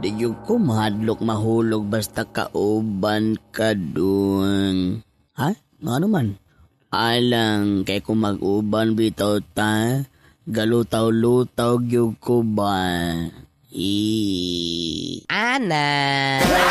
Di yung ko mahadlok mahulog basta kauban ka dun. Ha? Ano man? Alang, kay kung mag-uban bitaw ta, galutaw-lutaw gyud ko ba? Ana!